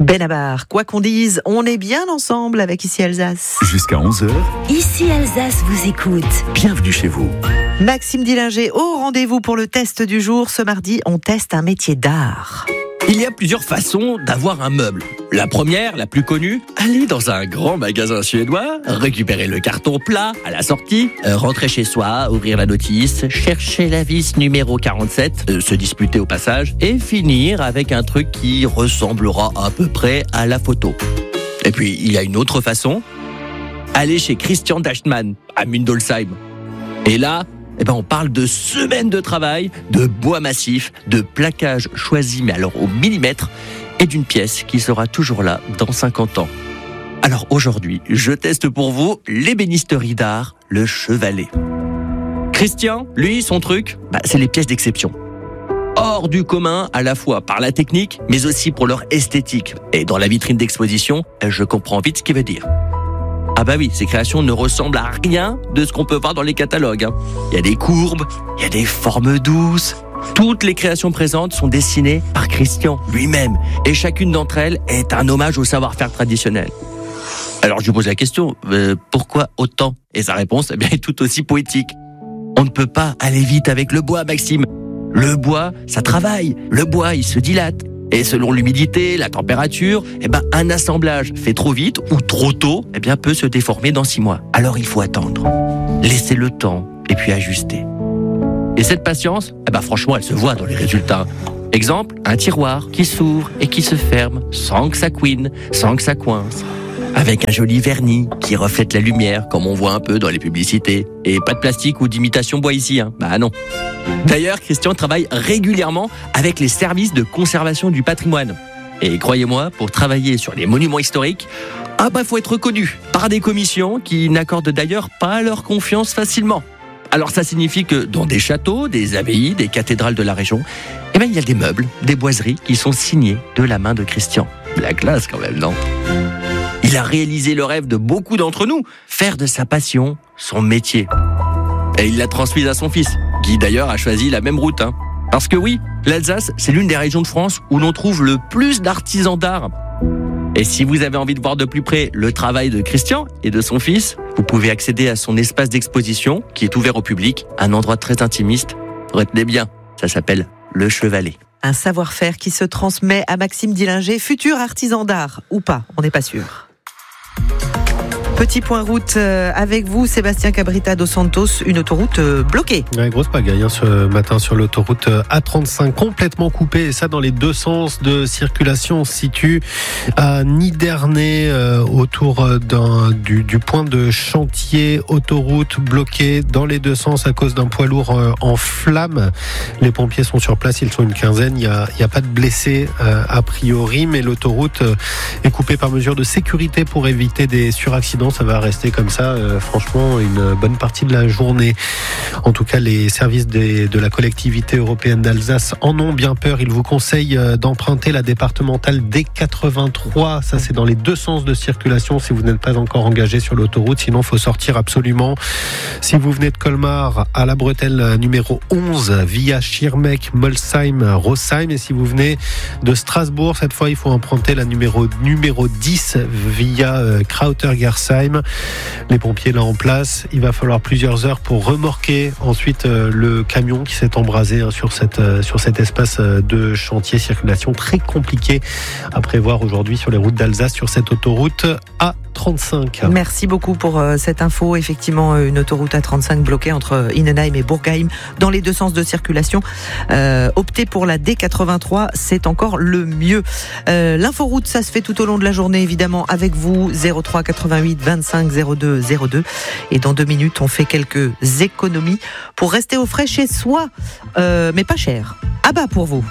Benabar, quoi qu'on dise, on est bien ensemble avec Ici Alsace. Jusqu'à 11h. Ici Alsace vous écoute. Bienvenue chez vous. Maxime Dillinger au rendez-vous pour le test du jour. Ce mardi, on teste un métier d'art. Il y a plusieurs façons d'avoir un meuble. La première, la plus connue, aller dans un grand magasin suédois, récupérer le carton plat à la sortie, rentrer chez soi, ouvrir la notice, chercher la vis numéro 47, se disputer au passage, et finir avec un truc qui ressemblera à peu près à la photo. Et puis, il y a une autre façon, aller chez Christian Deichmann, à Mundolsheim. Et là, on parle de semaines de travail, de bois massif, de plaquage choisi, mais alors au millimètre, et d'une pièce qui sera toujours là dans 50 ans. Alors aujourd'hui, je teste pour vous l'ébénisterie d'art, le Chevalet. Christian, lui, son truc, c'est les pièces d'exception. Hors du commun, à la fois par la technique, mais aussi pour leur esthétique. Et dans la vitrine d'exposition, je comprends vite ce qu'il veut dire. Ah bah oui, ces créations ne ressemblent à rien de ce qu'on peut voir dans les catalogues. Il y a des courbes, il y a des formes douces. Toutes les créations présentes sont dessinées par Christian lui-même. Et chacune d'entre elles est un hommage au savoir-faire traditionnel. Alors je lui pose la question, pourquoi autant ? Et sa réponse est tout aussi poétique. On ne peut pas aller vite avec le bois, Maxime. Le bois, ça travaille. Le bois, il se dilate. Et selon l'humidité, la température, un assemblage fait trop vite ou trop tôt, peut se déformer dans 6 mois. Alors il faut attendre, laisser le temps et puis ajuster. Et cette patience, franchement, elle se voit dans les résultats. Exemple, un tiroir qui s'ouvre et qui se ferme sans que ça couine, sans que ça coince. Avec un joli vernis qui reflète la lumière, comme on voit un peu dans les publicités. Et pas de plastique ou d'imitation bois ici, non. D'ailleurs, Christian travaille régulièrement avec les services de conservation du patrimoine. Et croyez-moi, pour travailler sur les monuments historiques, faut être reconnu par des commissions qui n'accordent d'ailleurs pas leur confiance facilement. Alors ça signifie que dans des châteaux, des abbayes, des cathédrales de la région, il y a des meubles, des boiseries qui sont signés de la main de Christian. La classe quand même, non ? Il a réalisé le rêve de beaucoup d'entre nous, faire de sa passion son métier. Et il l'a transmise à son fils, qui d'ailleurs a choisi la même route. Parce que oui, l'Alsace, c'est l'une des régions de France où l'on trouve le plus d'artisans d'art. Et si vous avez envie de voir de plus près le travail de Christian et de son fils, vous pouvez accéder à son espace d'exposition qui est ouvert au public, un endroit très intimiste. Retenez bien, ça s'appelle le Chevalet. Un savoir-faire qui se transmet à Maxime Dillinger, futur artisan d'art, ou pas, on n'est pas sûr. Petit point route avec vous, Sébastien Cabrita dos Santos, une autoroute bloquée. Ouais, grosse pagaille ce matin sur l'autoroute A35, complètement coupée, et ça dans les deux sens de circulation. On se situe à Niderney, autour du point de chantier, autoroute bloquée dans les deux sens à cause d'un poids lourd en flammes. Les pompiers sont sur place, ils sont une quinzaine, il y a pas de blessés a priori, mais l'autoroute est coupée par mesure de sécurité pour éviter des suraccidents. Ça va rester comme ça, franchement, une bonne partie de la journée. En tout cas, les services de la collectivité européenne d'Alsace en ont bien peur. Ils vous conseillent d'emprunter la départementale D83. Ça, c'est dans les deux sens de circulation si vous n'êtes pas encore engagé sur l'autoroute. Sinon, il faut sortir absolument. Si vous venez de Colmar, à la bretelle numéro 11, via Schirmeck, Molsheim, Rosheim. Et si vous venez de Strasbourg, cette fois, il faut emprunter la numéro 10 via Krautergersheim. Les pompiers là en place, il va falloir plusieurs heures pour remorquer ensuite le camion qui s'est embrasé sur cet espace de chantier. Circulation très compliquée à prévoir aujourd'hui sur les routes d'Alsace sur cette autoroute A35. Merci beaucoup pour cette info. Effectivement, une autoroute A35 bloquée entre Innenheim et Burgheim dans les deux sens de circulation. Optez pour la D83, c'est encore le mieux. L'inforoute, ça se fait tout au long de la journée, évidemment, avec vous, 03 88 25 02 02. Et dans 2 minutes, on fait quelques économies pour rester au frais chez soi, mais pas cher. À bas pour vous.